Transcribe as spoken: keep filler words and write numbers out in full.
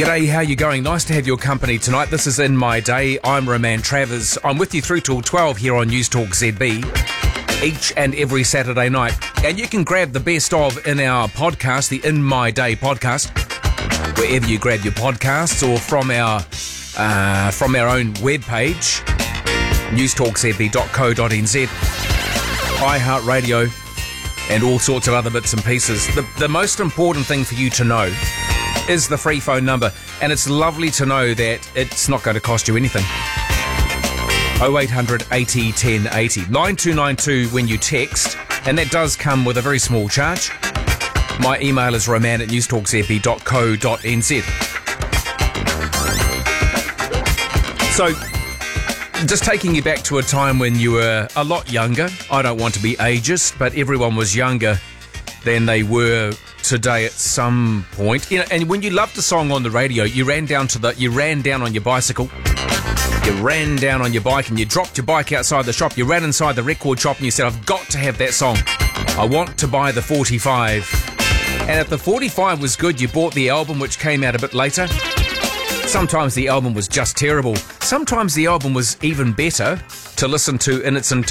G'day, how you going? Nice to have your company tonight. This is In My Day. I'm Roman Travers. I'm with you through till twelve here on News Talk Z B each and every Saturday night. And you can grab the best of in our podcast, the In My Day podcast, wherever you grab your podcasts, or from our uh, from our own webpage, news talk z b dot co dot n z, iHeartRadio, and all sorts of other bits and pieces. The, the most important thing for you to know is the free phone number, and it's lovely to know that it's not going to cost you anything. oh eight hundred eighty ten eighty. nine two nine two when you text, and that does come with a very small charge. My email is roman at news talk z b dot co dot n z. So, just taking you back to a time when you were a lot younger. I don't want to be ageist, but everyone was younger than they were today at some point. You know, and when you loved a song on the radio, you ran down to the, you ran down on your bicycle, you ran down on your bike, and you dropped your bike outside the shop. You ran inside the record shop, and you said, "I've got to have that song. I want to buy the forty-five." And if the forty-five was good, you bought the album, which came out a bit later. Sometimes the album was just terrible. Sometimes the album was even better to listen to in its entirety.